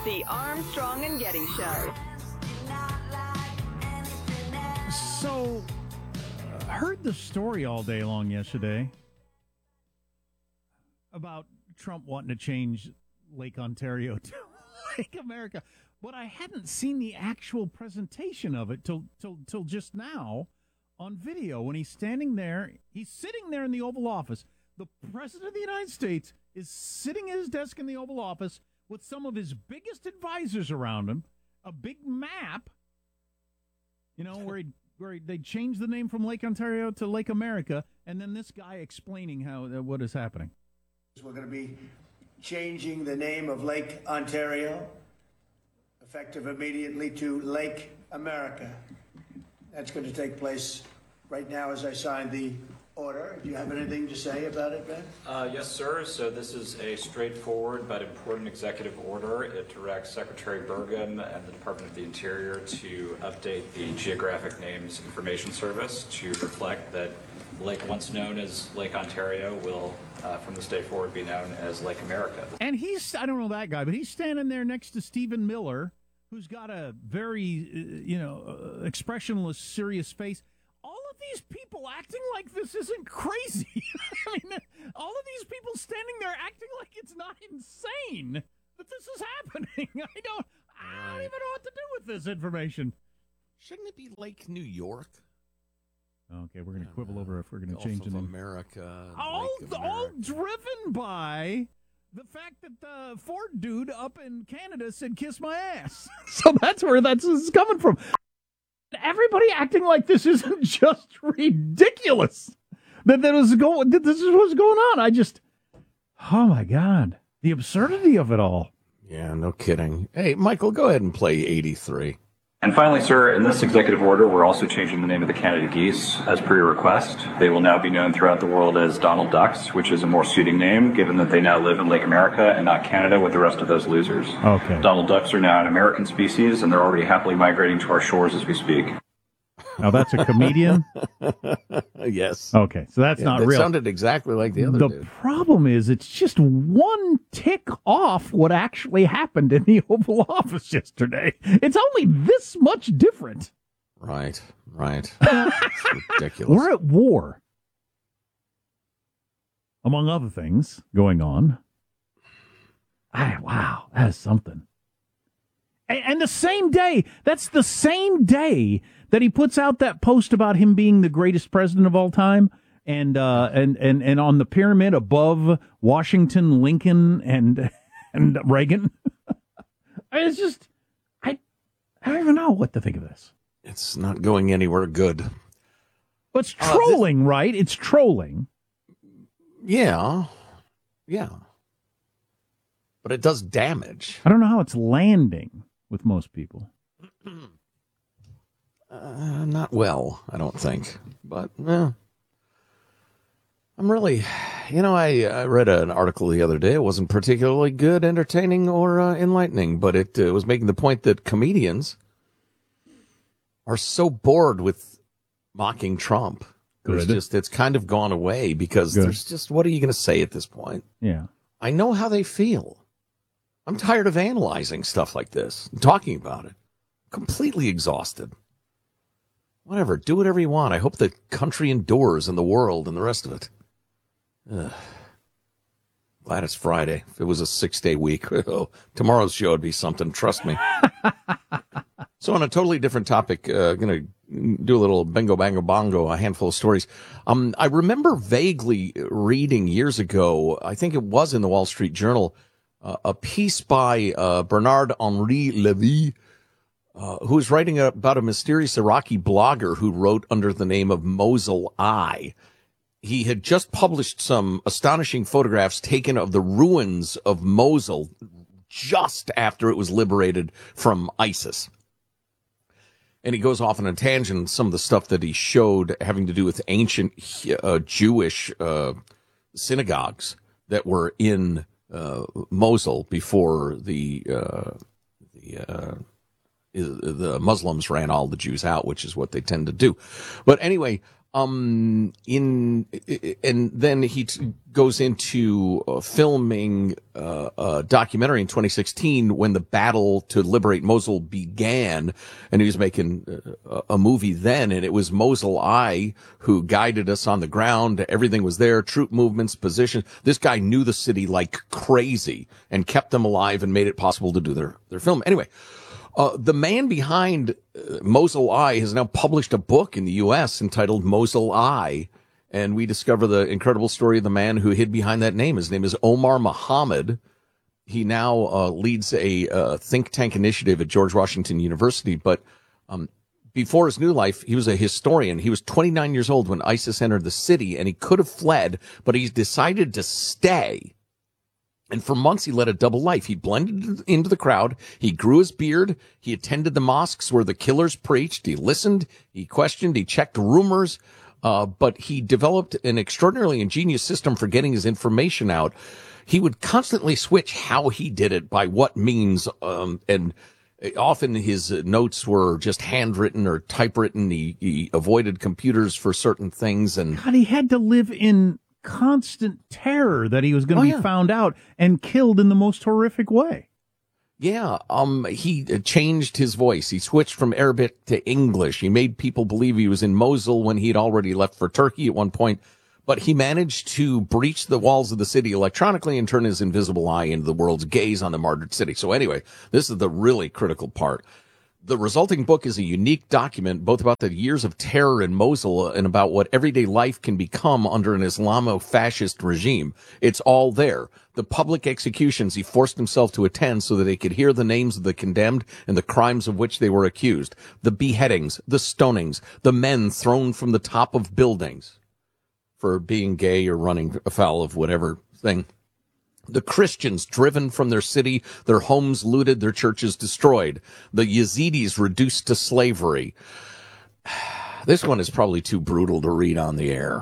The Armstrong and Getty Show. So, I heard the story all day long yesterday about Trump wanting to change Lake Ontario to Lake America, but I hadn't seen the actual presentation of it till just now on video when he's standing there. He's sitting there in the Oval Office. The President of the United States is sitting at his desk in the Oval Office with some of his biggest advisors around him, a big map, where they changed the name from Lake Ontario to Lake America, and then this guy explaining what is happening. We're going to be changing the name of Lake Ontario, effective immediately, to Lake America. That's going to take place right now as I sign the order. Do you have anything to say about it, Ben? Yes, sir. So this is a straightforward but important executive order. It directs Secretary Burgum and the Department of the Interior to update the Geographic Names Information Service to reflect that the lake once known as Lake Ontario will, from this day forward, be known as Lake America. And I don't know that guy, but he's standing there next to Stephen Miller, who's got a very, expressionless, serious face. All of these people acting like this isn't crazy. I mean, all of these people standing there acting like it's not insane that this is happening. I don't even know what to do with this information. Shouldn't it be Lake New York? Okay, we're going to quibble over if we're going to change the name. name. America. All driven by the fact that the Ford dude up in Canada said, "Kiss my ass." So that's where this is coming from. Everybody acting like this isn't just ridiculous. That this is what's going on. Oh my God, the absurdity of it all. Yeah, no kidding. Hey, Michael, go ahead and play 83. And finally, sir, in this executive order, we're also changing the name of the Canada Geese as per your request. They will now be known throughout the world as Donald Ducks, which is a more suiting name, given that they now live in Lake America and not Canada with the rest of those losers. Okay. Donald Ducks are now an American species, and they're already happily migrating to our shores as we speak. Now, that's a comedian? Yes. Okay, so that's not that real. Sounded exactly like the other dude. The problem is it's just one tick off what actually happened in the Oval Office yesterday. It's only this much different. Right. It's ridiculous. We're at war, among other things going on. Wow, that is something. And the same day, that's the same day that he puts out that post about him being the greatest president of all time, and on the pyramid above Washington, Lincoln, and Reagan. It's just I don't even know what to think of this. It's not going anywhere good. But it's trolling, right? It's trolling. Yeah. But it does damage. I don't know how it's landing with most people. Not well, I don't think. But I'm really, I read an article the other day. It wasn't particularly good, entertaining, or enlightening, but it was making the point that comedians are so bored with mocking Trump. It's kind of gone away because there's just, what are you going to say at this point? Yeah. I know how they feel. I'm tired of analyzing stuff like this and talking about it. Completely exhausted. Whatever, do whatever you want. I hope the country endures and the world and the rest of it. Glad it's Friday. If it was a 6-day week, tomorrow's show would be something, trust me. So on a totally different topic, going to do a little bingo, bango, bongo, a handful of stories. I remember vaguely reading years ago, I think it was in the Wall Street Journal, a piece by Bernard-Henri Lévy, who was writing about a mysterious Iraqi blogger who wrote under the name of Mosul Eye. He had just published some astonishing photographs taken of the ruins of Mosul just after it was liberated from ISIS. And he goes off on a tangent, some of the stuff that he showed having to do with ancient Jewish synagogues that were in Mosul before the Muslims ran all the Jews out, which is what they tend to do. But anyway, And then he goes into filming a documentary in 2016 when the battle to liberate Mosul began, and he was making a movie then, and it was Mosul I who guided us on the ground. Everything was there, troop movements, position. This guy knew the city like crazy and kept them alive and made it possible to do their film. Anyway, the man behind Mosul I has now published a book in the U.S. entitled Mosul I, and we discover the incredible story of the man who hid behind that name. His name is Omar Mohammed. He now leads a think tank initiative at George Washington University, but before his new life, he was a historian. He was 29 years old when ISIS entered the city, and he could have fled, but he decided to stay. And for months, he led a double life. He blended into the crowd. He grew his beard. He attended the mosques where the killers preached. He listened. He questioned. He checked rumors. But he developed an extraordinarily ingenious system for getting his information out. He would constantly switch how he did it, by what means. And often his notes were just handwritten or typewritten. He avoided computers for certain things. And God, he had to live in constant terror that he was going to be found out and killed in the most horrific way. Yeah, he changed his voice. He switched from Arabic to English. He made people believe he was in Mosul when he'd already left for Turkey at one point. But he managed to breach the walls of the city electronically and turn his invisible eye into the world's gaze on the martyred city. So anyway, this is the really critical part. The resulting book is a unique document, both about the years of terror in Mosul and about what everyday life can become under an Islamo-fascist regime. It's all there. The public executions he forced himself to attend so that he could hear the names of the condemned and the crimes of which they were accused. The beheadings, the stonings, the men thrown from the top of buildings for being gay or running afoul of whatever thing. The Christians driven from their city, their homes looted, their churches destroyed. The Yazidis reduced to slavery. This one is probably too brutal to read on the air.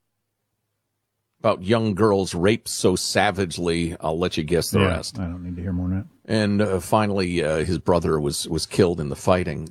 About young girls raped so savagely, I'll let you guess the rest. I don't need to hear more than that. And finally, his brother was killed in the fighting.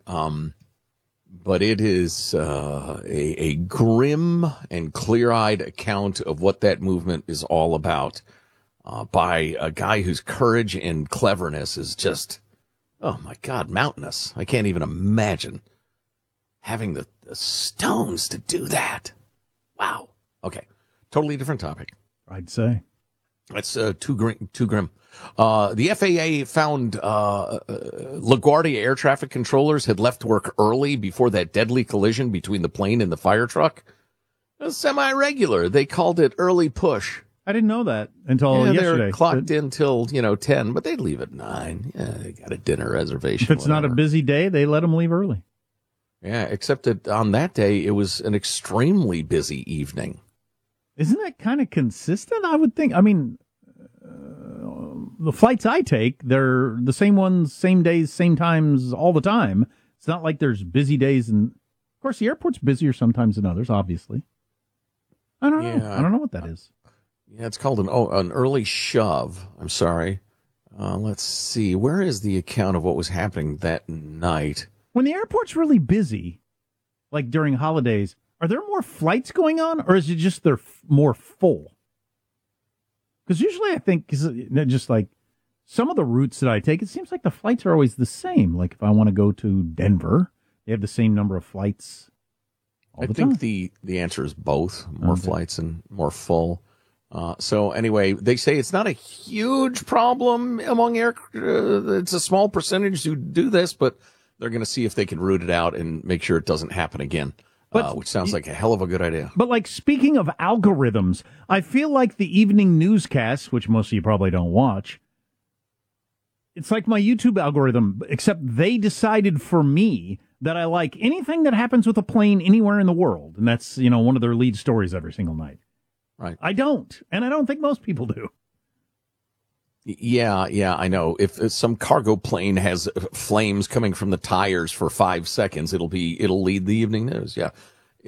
But it is a grim and clear-eyed account of what that movement is all about. By a guy whose courage and cleverness is just, oh my God, mountainous. I can't even imagine having the stones to do that. Wow. Okay. Totally different topic. I'd say. That's too grim. The FAA found LaGuardia air traffic controllers had left work early before that deadly collision between the plane and the fire truck. It was semi-regular. They called it early push. I didn't know that until yesterday. They're clocked in till 10, but they leave at 9. Yeah, they got a dinner reservation. If it's not a busy day, they let them leave early. Yeah, except that on that day it was an extremely busy evening. Isn't that kind of consistent? I would think. I mean, the flights I take, they're the same ones, same days, same times, all the time. It's not like there's busy days, and of course the airport's busier sometimes than others. Obviously, I don't know. I don't know what that is. Yeah, it's called an early shove. I'm sorry. Let's see. Where is the account of what was happening that night? When the airport's really busy, like during holidays, are there more flights going on, or is it just they're more full? Because usually I think, just like some of the routes that I take, it seems like the flights are always the same. Like if I want to go to Denver, they have the same number of flights all the time. I think the answer is both. More flights and more full. So anyway, they say it's not a huge problem among it's a small percentage who do this, but they're going to see if they can root it out and make sure it doesn't happen again, which sounds like a hell of a good idea. But like speaking of algorithms, I feel like the evening newscasts, which most of you probably don't watch, it's like my YouTube algorithm, except they decided for me that I like anything that happens with a plane anywhere in the world. And that's, one of their lead stories every single night. Right. I don't. And I don't think most people do. Yeah, I know. If some cargo plane has flames coming from the tires for 5 seconds, it'll lead the evening news. Yeah.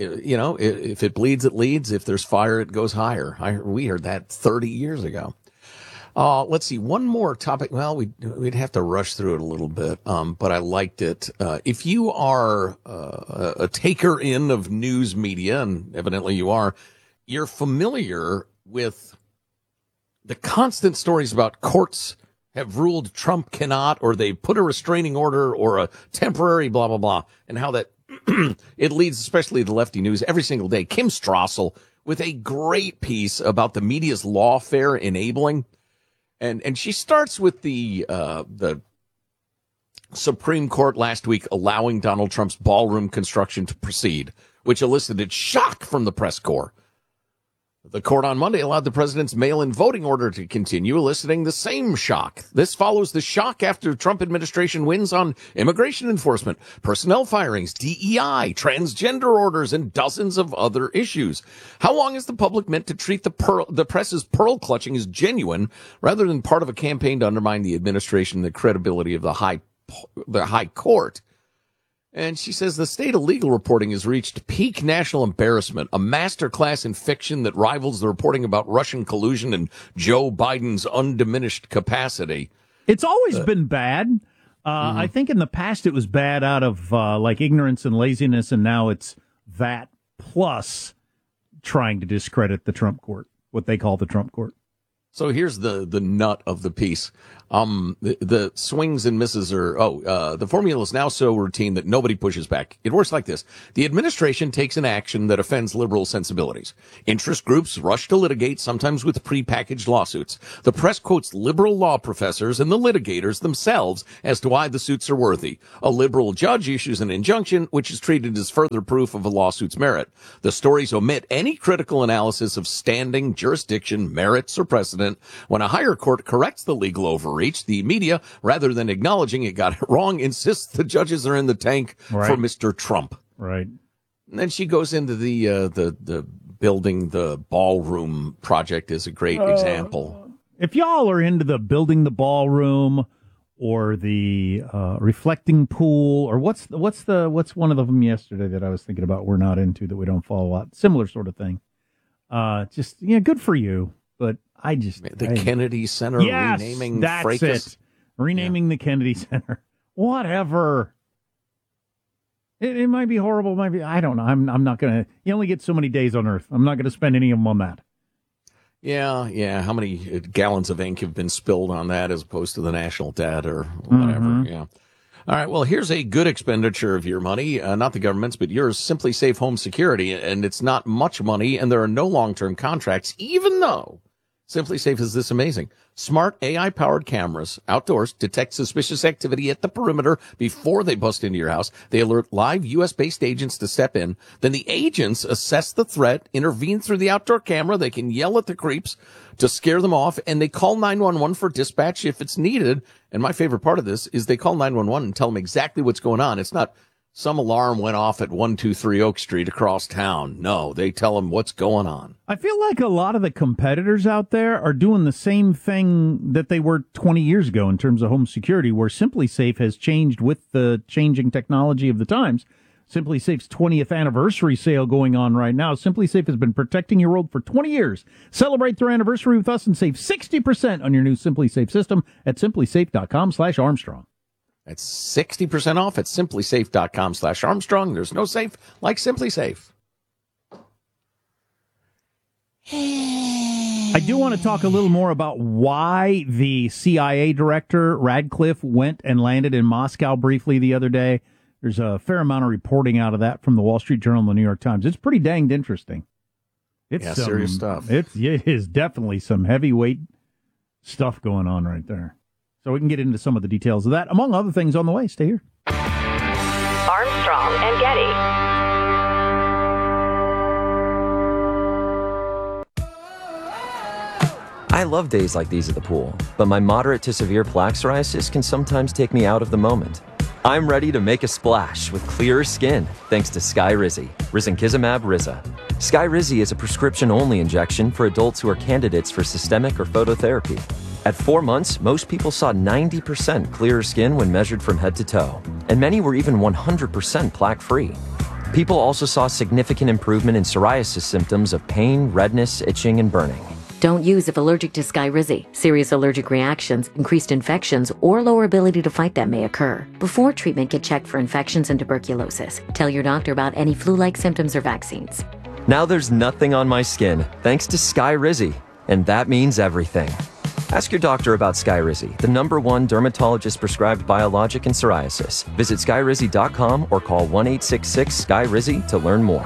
If it bleeds, it leads. If there's fire, it goes higher. We heard that 30 years ago. Let's see, one more topic. Well, we'd have to rush through it a little bit, but I liked it. If you are a taker in of news media, and evidently you are, you're familiar with the constant stories about courts have ruled Trump cannot, or they put a restraining order or a temporary blah, blah, blah, and how that it leads especially the lefty news every single day. Kim Strassel with a great piece about the media's lawfare enabling. And she starts with the Supreme Court last week allowing Donald Trump's ballroom construction to proceed, which elicited shock from the press corps. The court on Monday allowed the president's mail-in voting order to continue, eliciting the same shock. This follows the shock after Trump administration wins on immigration enforcement, personnel firings, DEI, transgender orders, and dozens of other issues. How long is the public meant to treat the press's pearl clutching as genuine rather than part of a campaign to undermine the administration and the credibility of the high court? And she says the state of legal reporting has reached peak national embarrassment, a masterclass in fiction that rivals the reporting about Russian collusion and Joe Biden's undiminished capacity. It's always been bad. I think in the past it was bad out of like ignorance and laziness, and now it's that plus trying to discredit the Trump court, what they call the Trump court. So here's the nut of the piece. The swings and misses are, the formula is now so routine that nobody pushes back. It works like this. The administration takes an action that offends liberal sensibilities. Interest groups rush to litigate, sometimes with prepackaged lawsuits. The press quotes liberal law professors and the litigators themselves as to why the suits are worthy. A liberal judge issues an injunction, which is treated as further proof of a lawsuit's merit. The stories omit any critical analysis of standing, jurisdiction, merits, or precedent. When a higher court corrects the legal overreach, the media, rather than acknowledging it got it wrong, insists the judges are in the tank for Mr. Trump. Right. And then she goes into the building the ballroom project is a great example. If y'all are into the building the ballroom or the reflecting pool, or what's one of them yesterday that I was thinking about we're not into that we don't follow a lot, similar sort of thing. Just good for you. But the Kennedy Center renaming that's fracas. It. Renaming the Kennedy Center. Whatever. It might be horrible, might be, I don't know. I'm not gonna, you only get so many days on Earth. I'm not gonna spend any of them on that. Yeah. How many gallons of ink have been spilled on that as opposed to the national debt or whatever? Mm-hmm. Yeah. All right, well, here's a good expenditure of your money, not the government's, but yours, Simply Safe Home Security, and it's not much money, and there are no long-term contracts, even though Simply Safe is this amazing. Smart AI-powered cameras outdoors detect suspicious activity at the perimeter before they bust into your house. They alert live U.S.-based agents to step in. Then the agents assess the threat, intervene through the outdoor camera. They can yell at the creeps to scare them off, and they call 911 for dispatch if it's needed. And my favorite part of this is they call 911 and tell them exactly what's going on. It's not some alarm went off at 123 Oak Street across town. No, they tell them what's going on. I feel like a lot of the competitors out there are doing the same thing that they were 20 years ago in terms of home security, where Simply Safe has changed with the changing technology of the times. Simply Safe's 20th anniversary sale going on right now. Simply Safe has been protecting your world for 20 years. Celebrate their anniversary with us and save 60% on your new Simply Safe system at simplysafe.com/Armstrong. That's 60% off at simplysafe.com/Armstrong. There's no safe like Simply Safe. I do want to talk a little more about why the CIA director, Radcliffe, went and landed in Moscow briefly the other day. There's a fair amount of reporting out of that from the Wall Street Journal and the New York Times. It's pretty danged interesting. It's serious stuff. It is definitely some heavyweight stuff going on right there. So we can get into some of the details of that, among other things, on the way. Stay here. Armstrong and Getty. I love days like these at the pool, but my moderate to severe plaque psoriasis can sometimes take me out of the moment. I'm ready to make a splash with clearer skin thanks to Skyrizi, risankizumab Riza. Skyrizi is a prescription-only injection for adults who are candidates for systemic or phototherapy. At 4 months, most people saw 90% clearer skin when measured from head to toe, and many were even 100% plaque-free. People also saw significant improvement in psoriasis symptoms of pain, redness, itching, and burning. Don't use if allergic to Skyrizi. Serious allergic reactions, increased infections, or lower ability to fight them may occur. Before treatment, get checked for infections and tuberculosis. Tell your doctor about any flu-like symptoms or vaccines. Now there's nothing on my skin, thanks to Skyrizi. And that means everything. Ask your doctor about Skyrizi, the #1 dermatologist-prescribed biologic in psoriasis. Visit Skyrizi.com or call 1-866-SKY-RIZI to learn more.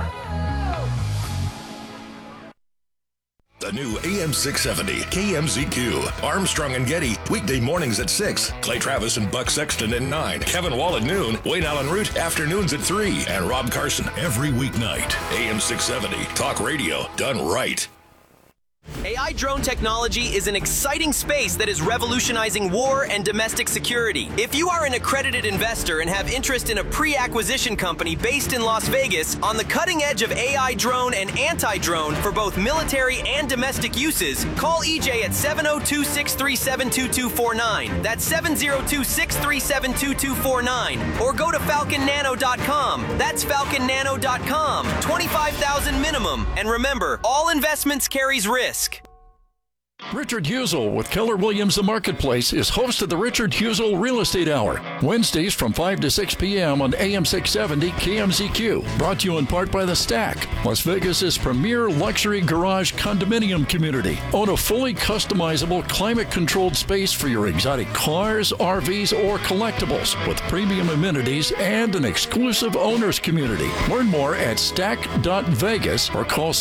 The new AM 670 KMZQ. Armstrong and Getty. Weekday mornings at 6. Clay Travis and Buck Sexton at 9. Kevin Wall at noon. Wayne Allen Root afternoons at 3. And Rob Carson every weeknight. AM 670. Talk radio done right. AI drone technology is an exciting space that is revolutionizing war and domestic security. If you are an accredited investor and have interest in a pre-acquisition company based in Las Vegas on the cutting edge of AI drone and anti-drone for both military and domestic uses, call EJ at 702-637-2249. That's 702-637-2249. Or go to falconnano.com. That's falconnano.com. $25,000 minimum. And remember, all investments carries risk. Richard Husel with Keller Williams The Marketplace is host of the Richard Husel Real Estate Hour, Wednesdays from 5 to 6 p.m. on AM 670 KMZQ. Brought to you in part by The Stack, Las Vegas's premier luxury garage condominium community. Own a fully customizable, climate-controlled space for your exotic cars, RVs, or collectibles with premium amenities and an exclusive owners community. Learn more at stack.vegas or call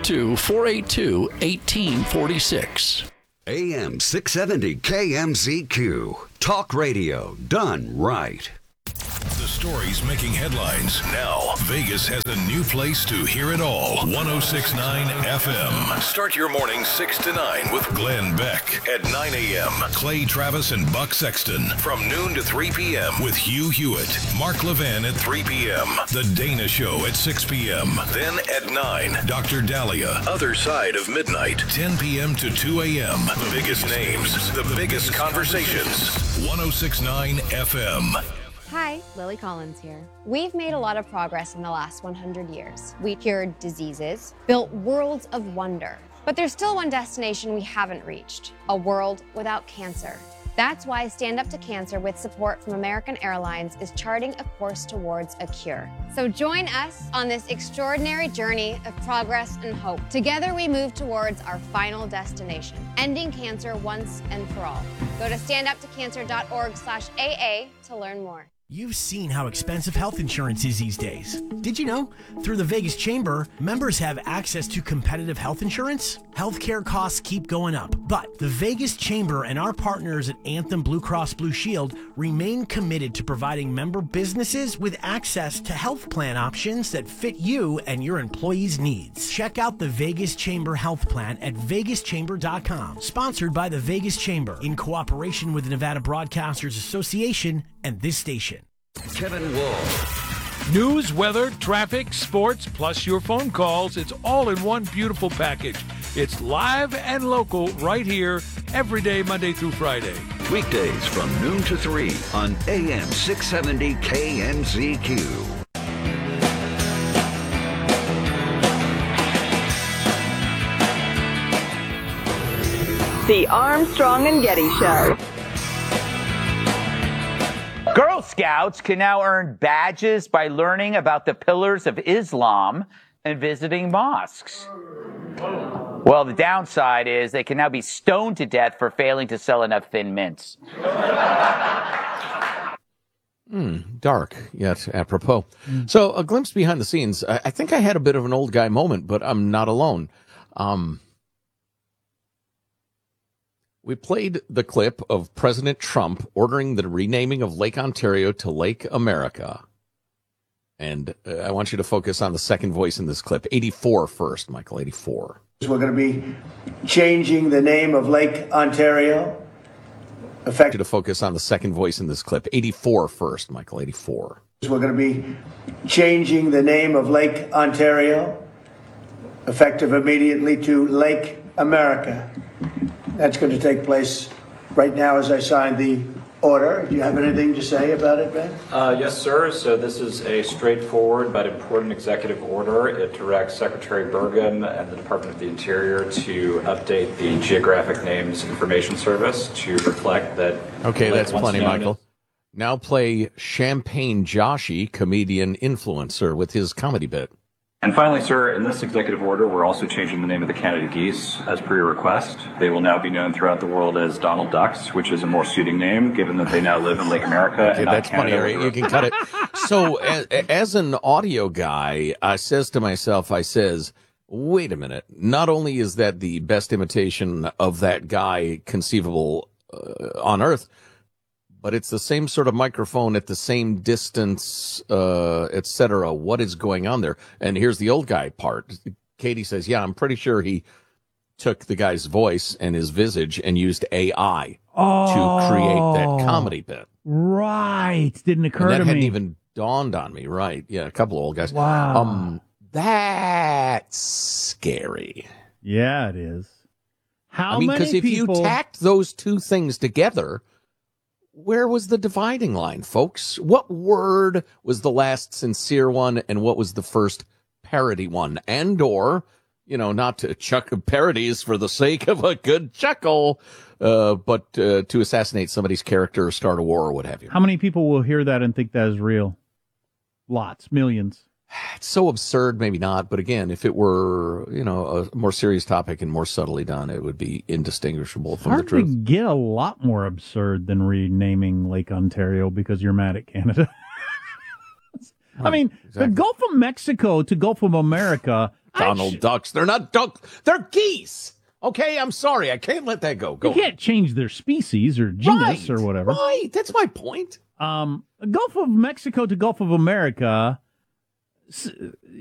702-482-1846. AM 670 KMZQ. Talk radio done right. The stories making headlines. Now, Vegas has a new place to hear it all. 106.9 FM. Start your morning 6 to 9 with Glenn Beck. At 9 a.m., Clay Travis and Buck Sexton. From noon to 3 p.m. with Hugh Hewitt. Mark Levin at 3 p.m. The Dana Show at 6 p.m. Then at 9, Dr. Dahlia. Other Side of Midnight. 10 p.m. to 2 a.m. The biggest names. The biggest conversations. 106.9 FM. Hi, Lily Collins here. We've made a lot of progress in the last 100 years. We cured diseases, built worlds of wonder. But there's still one destination we haven't reached, a world without cancer. That's why Stand Up to Cancer, with support from American Airlines, is charting a course towards a cure. So join us on this extraordinary journey of progress and hope. Together we move towards our final destination, ending cancer once and for all. Go to standuptocancer.org/AA to learn more. You've seen how expensive health insurance is these days. Did you know? Through the Vegas Chamber, members have access to competitive health insurance. Healthcare costs keep going up, but the Vegas Chamber and our partners at Anthem Blue Cross Blue Shield remain committed to providing member businesses with access to health plan options that fit you and your employees' needs. Check out the Vegas Chamber Health Plan at vegaschamber.com. Sponsored by the Vegas Chamber in cooperation with the Nevada Broadcasters Association and this station. Kevin Wall. News, weather, traffic, sports, plus your phone calls. It's all in one beautiful package. It's live and local right here every day, Monday through Friday. Weekdays from noon to 3 on AM 670 KMZQ. The Armstrong and Getty Show. Girl Scouts can now earn badges by learning about the pillars of Islam and visiting mosques. Well, the downside is they can now be stoned to death for failing to sell enough Thin Mints. Dark, yet apropos. So, a glimpse behind the scenes. I think I had a bit of an old guy moment, but I'm not alone. We played the clip of President Trump ordering the renaming of Lake Ontario to Lake America. And I want you to focus on the second voice in this clip. 84 first, Michael, 84. We're going to be changing the name of Lake Ontario. Effective. To focus on the second voice in this clip. 84 first, Michael, 84. We're going to be changing the name of Lake Ontario, effective immediately, to Lake America. That's going to take place right now as I sign the order. Do you have anything to say about it, Ben? Yes, sir. So this is a straightforward but important executive order. It directs Secretary Burgum and the Department of the Interior to update the Geographic Names Information Service to reflect that. Okay, like that's once plenty, known Michael. Now play Champagne Joshy, comedian influencer, with his comedy bit. And finally, sir, in this executive order, we're also changing the name of the Canada geese as per your request. They will now be known throughout the world as Donald Ducks, which is a more suiting name, given that they now live in Lake America. Okay, and not that's Canada. funny. You can cut it. So, as an audio guy, I says to myself, wait a minute. Not only is that the best imitation of that guy conceivable on Earth, but it's the same sort of microphone at the same distance, etc. What is going on there? And here's the old guy part. Katie says, yeah, I'm pretty sure he took the guy's voice and his visage and used AI to create that comedy bit. Right. Didn't occur and that to hadn't me. even dawned on me. Right. Yeah, a couple of old guys. Wow. That's scary. Yeah, it is. How I mean, many because if people... you tacked those two things together, where was the dividing line, folks? What word was the last sincere one, and what was the first parody one? And or, not to chuck parodies for the sake of a good chuckle, but to assassinate somebody's character or start a war or what have you. How many people will hear that and think that is real? Lots, millions. It's so absurd, maybe not. But again, if it were, a more serious topic and more subtly done, it would be indistinguishable from the Hard truth. to get a lot more absurd than renaming Lake Ontario because you're mad at Canada. I mean, exactly. The Gulf of Mexico to Gulf of America. Donald Ducks. They're not ducks. They're geese. Okay, I'm sorry. I can't let that go. You can't change their species or genus or whatever. Right. That's my point. Gulf of Mexico to Gulf of America.